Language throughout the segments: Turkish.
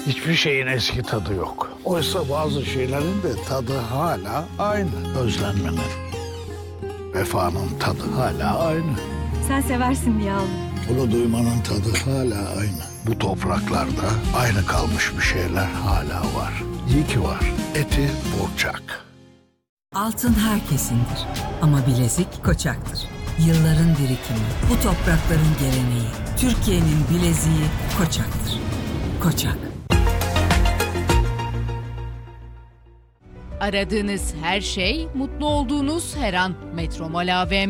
Hiçbir şeyin eski tadı yok. Oysa bazı şeylerin de tadı hala aynı. Özlenmenin, vefanın tadı hala aynı. Sen seversin diye aldım. Bunu duymanın tadı hala aynı. Bu topraklarda aynı kalmış bir şeyler hala var. İyi ki var. Eti Burçak. Altın herkesindir ama bilezik Koçak'tır. Yılların birikimi, bu toprakların geleneği. Türkiye'nin bileziği Koçak'tır. Koçak. Aradığınız her şey, mutlu olduğunuz her an. Metromol AVM.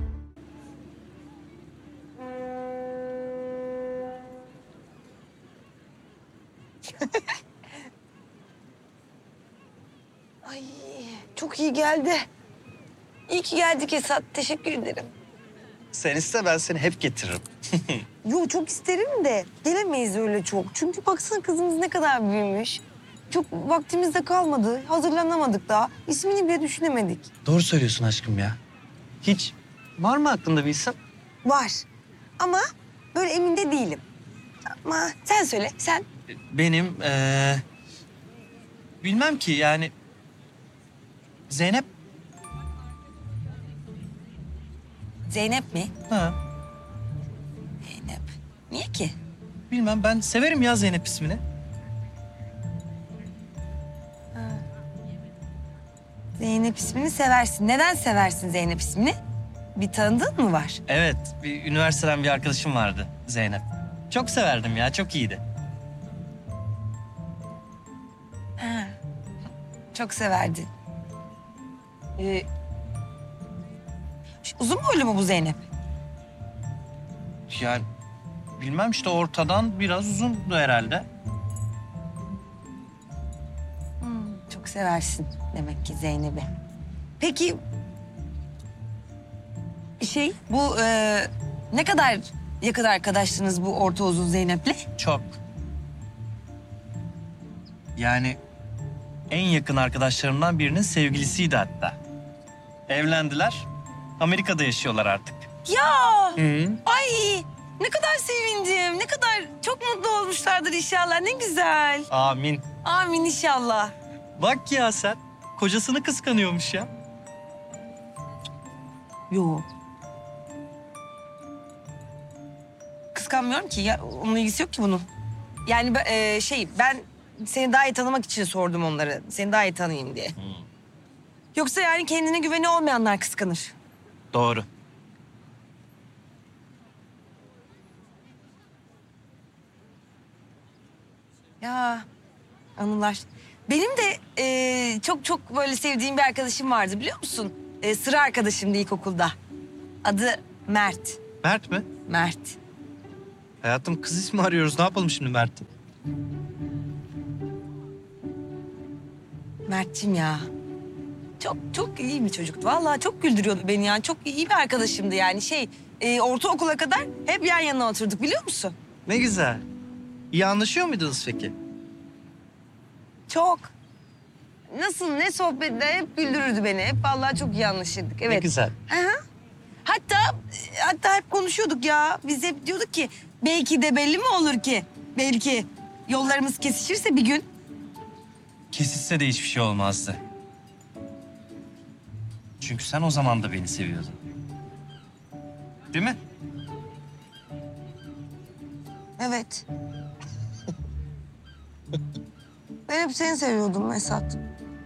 Ay çok iyi geldi. İyi ki geldik Esat. Teşekkür ederim. Sen iste, ben seni hep getiririm. Yo çok isterim de gelemeyiz öyle çok. Çünkü baksana kızımız ne kadar büyümüş. Çok vaktimiz de kalmadı. Hazırlanamadık daha. İsmini bile düşünemedik. Doğru söylüyorsun aşkım ya. Hiç var mı aklında bir isim? Var. Ama böyle emin de değilim. Ama sen söyle sen. Benim bilmem ki yani Zeynep. Zeynep mi? Ha, Zeynep. Niye ki? bilmem, ben severim ya Zeynep ismini. Zeynep ismini seversin. Neden seversin Zeynep ismini? Bir tanıdığın mı var? Evet, bir üniversiteden bir arkadaşım vardı Zeynep. Çok severdim ya, çok iyiydi. Ha. Çok severdin. Uzun boylu mu bu Zeynep? Yani bilmem işte, ortadan biraz uzundu herhalde. Çok seversin demek ki Zeynep'i. Peki bu ne kadar yakın arkadaşsınız bu orta uzun Zeynep'le? Çok. Yani en yakın arkadaşlarımdan birinin sevgilisiydi hatta. Evlendiler. Amerika'da yaşıyorlar artık. Ya Hı. ay ne kadar sevindim. Ne kadar çok mutlu olmuşlardır inşallah. Ne güzel. Amin. Amin inşallah. Bak ya sen, kocasını kıskanıyormuş ya. Yo. Kıskanmıyorum ki ya. Onunla ilgisi yok ki bunun. Yani ben seni daha iyi tanımak için sordum onları. Seni daha iyi tanıyayım diye. Yoksa yani kendine güveni olmayanlar kıskanır. Doğru. Ya anılar. Benim de çok çok böyle sevdiğim bir arkadaşım vardı biliyor musun? Sıra arkadaşımdı ilkokulda. Adı Mert. Mert mi? Mert. Hayatım, kız ismi arıyoruz. Ne yapalım şimdi Mert'i? Mert'cim ya. Çok çok iyi bir çocuktu. Vallahi çok güldürüyordu beni yani. Çok iyi bir arkadaşımdı yani. Ortaokula kadar hep yan yana oturduk biliyor musun? Ne güzel. İyi anlaşıyor muydunuz peki? Çok. Nasıl ne sohbette hep güldürürdü beni. Hep vallahi çok iyi anlaşırdık. Evet. Ne güzel. Aha. Hatta hep konuşuyorduk ya. Biz hep diyorduk ki belki de belli mi olur ki? Belki yollarımız kesişirse bir gün. Kesişse de hiçbir şey olmazdı. Çünkü sen o zaman da beni seviyordun. Değil mi? Evet. Ben hep seni seviyordum Esat.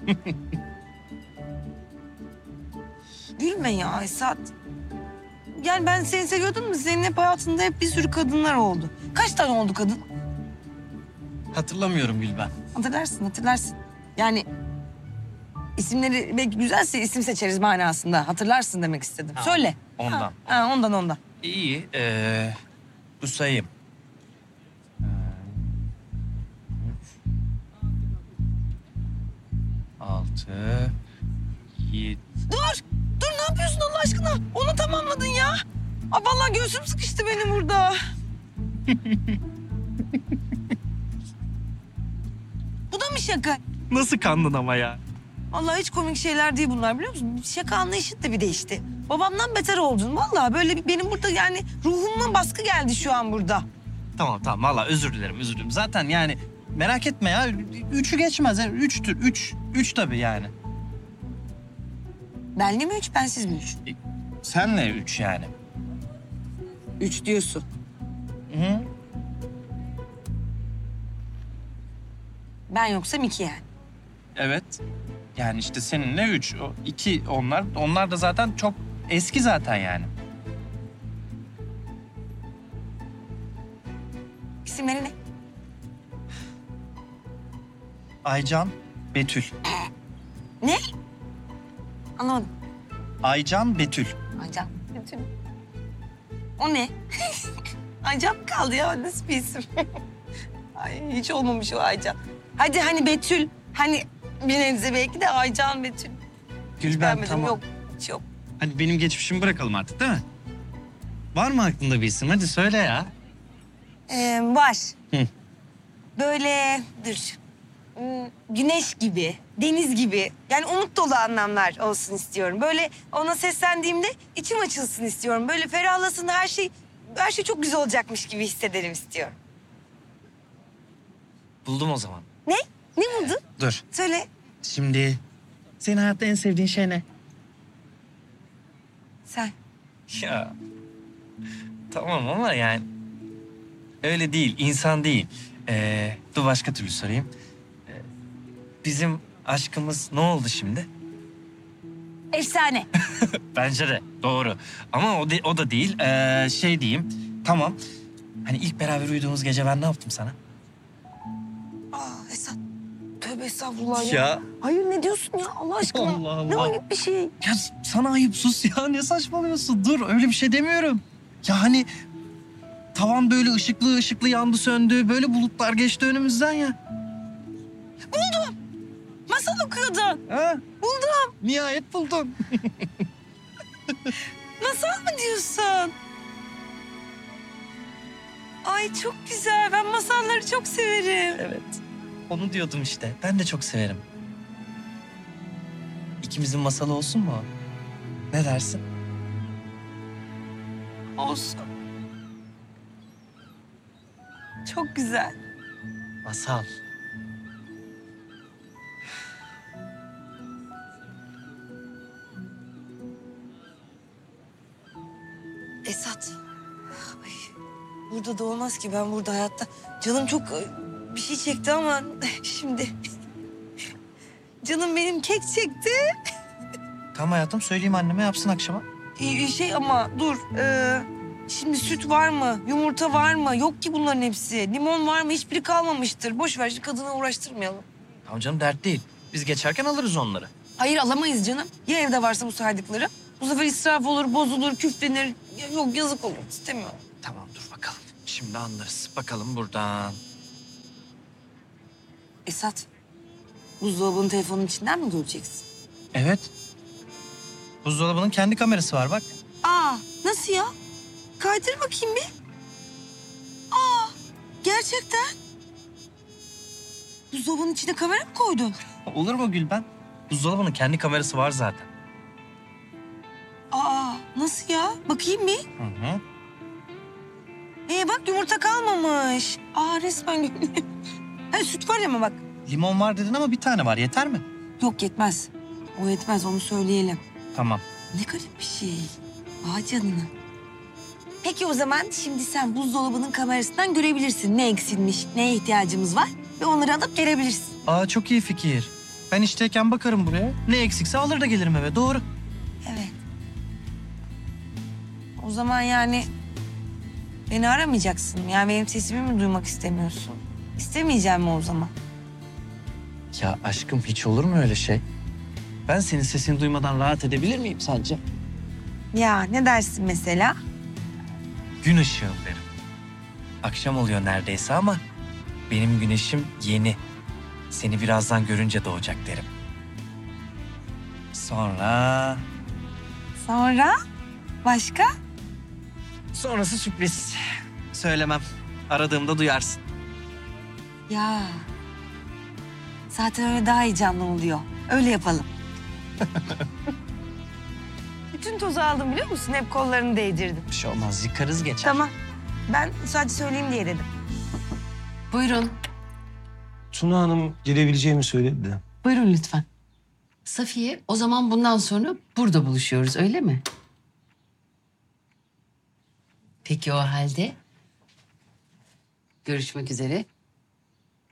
Gülme ya Esat. Yani ben seni seviyordum da senin hep hayatında hep bir sürü kadınlar oldu. Kaç tane oldu kadın? Hatırlamıyorum Gülben. Hatırlarsın. Yani isimleri belki güzelse isim seçeriz manasında. Hatırlarsın demek istedim. Ha, Söyle. ondan. Ondan. İyi. Bu sayayım. 6, 7. Dur ne yapıyorsun Allah aşkına? Onu tamamladın ya. Aa, vallahi göğsüm sıkıştı benim burada. Bu da mı şaka? Nasıl kandın ama ya? Vallahi hiç komik şeyler değil bunlar biliyor musun? Şaka anlayışın da bir değişti. Babamdan beter oldun. Vallahi böyle benim burada yani ruhuma baskı geldi şu an burada. Tamam vallahi özür dilerim. Zaten yani Merak etme ya. 3'ü geçmez. 3'tür. 3 tabii yani. Benle mi 3, bensiz mi 3? Senle 3 yani. 3 diyorsun. Hı. Ben yoksam 2 yani. Evet. Yani işte seninle 3. O 2 onlar. Onlar da zaten çok eski zaten yani. İsimleri ne? Aycan, Betül. Ne? Anlamadım. Aycan, Betül. Aycan. Betül. O ne? Aycan mı kaldı ya? Nasıl bir isim? Ay hiç olmamış o Aycan. Hadi hani Betül. Hani bir nebze belki de Aycan, Betül. Gülben Beğenmedim. tamam. Yok, hiç yok. Hadi benim geçmişimi bırakalım artık değil mi? Var mı aklında bir isim? Hadi söyle ya. Var. Hı. Böyle dur. Güneş gibi, deniz gibi. Yani umut dolu anlamlar olsun istiyorum. Böyle ona seslendiğimde içim açılsın istiyorum. Böyle ferahlasın her şey çok güzel olacakmış gibi hissederim istiyorum. Buldum o zaman. Ne? Ne buldun? Dur. Söyle. Şimdi senin hayatta en sevdiğin şey ne? Sen. Ya tamam ama yani öyle değil, insan değil. Dur başka türlü sorayım. Bizim aşkımız ne oldu şimdi? Efsane. Bence de doğru. Ama o da değil. Şey diyeyim. Tamam. Hani ilk beraber uyuduğumuz gece ben ne yaptım sana? Esat. Tövbe estağfurullah ya. Ya. Hayır ne diyorsun ya Allah aşkına? Allah Allah. Ne ayıp bir şey. Ya sana ayıp sus ya. Ne saçmalıyorsun? Dur öyle bir şey demiyorum. Ya hani tavan böyle ışıklı ışıklı yandı söndü. Böyle bulutlar geçti önümüzden ya. Masal okuyordun. Ha? Buldum. Nihayet buldun. Masal mı diyorsun? Ay çok güzel. Ben masalları çok severim. Evet. Onu diyordum işte. Ben de çok severim. İkimizin masalı olsun mu? Ne dersin? Olsun. Çok güzel. Masal. Esat. Ay, burada da olmaz ki. Ben burada hayatta... Canım çok bir şey çekti ama şimdi... Canım benim kek çekti. Tamam hayatım söyleyeyim anneme yapsın akşama. Şey ama dur. Şimdi süt var mı? Yumurta var mı? Yok ki bunların hepsi. Limon var mı? Hiçbiri kalmamıştır. Boş ver şu kadına uğraştırmayalım. Tamam canım dert değil. Biz geçerken alırız onları. Hayır alamayız canım. Ya evde varsa bu saydıkları? Bu sefer israf olur, bozulur, küflenir. Yok yazık olur. İstemiyorum. Tamam dur bakalım. Şimdi anlarız. Bakalım buradan. Esat, buzdolabının telefonun içinden mi göreceksin? Evet. Buzdolabının kendi kamerası var bak. Nasıl ya? Kaydır bakayım bir. Gerçekten. Buzdolabının içine kamera mı koydun? Olur mu Gülben? Buzdolabının kendi kamerası var zaten. Nasıl ya? Bakayım bir. Hı hı. Bak yumurta kalmamış. Resmen görünüyor. Süt var ama bak. Limon var dedin ama bir tane var. Yeter mi? Yok yetmez. O yetmez onu söyleyelim. Tamam. Ne garip bir şey. Canına. Peki o zaman şimdi sen buzdolabının kamerasından görebilirsin ne eksilmiş, neye ihtiyacımız var ve onları alıp gelebilirsin. Çok iyi fikir. Ben işteyken bakarım buraya. Ne eksikse alır da gelirim eve. Doğru. Evet. O zaman yani beni aramayacaksın. Yani benim sesimi mi duymak istemiyorsun? İstemeyeceğim mi o zaman? Ya aşkım hiç olur mu öyle şey? Ben senin sesini duymadan rahat edebilir miyim sence? Ya ne dersin mesela? Gün ışığım derim. Akşam oluyor neredeyse ama benim güneşim yeni. Seni birazdan görünce doğacak derim. Sonra... Sonra? Başka? Sonrası sürpriz. Söylemem. Aradığımda duyarsın. Ya. Zaten öyle daha heyecanlı oluyor. Öyle yapalım. Bütün tozu aldım biliyor musun? Hep kollarını değdirdim. Bir şey olmaz. Yıkarız geçer. Tamam. Ben sadece söyleyeyim diye dedim. Buyurun. Tuna Hanım gelebileceğimi söyledi de. Buyurun lütfen. Safiye, o zaman bundan sonra burada buluşuyoruz, öyle mi? Peki o halde. Görüşmek üzere.